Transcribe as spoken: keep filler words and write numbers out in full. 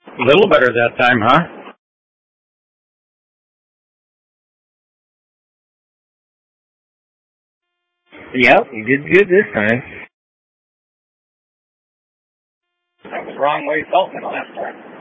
A little better that time, huh? Yep, you did good this time. That was the wrong way salting last time.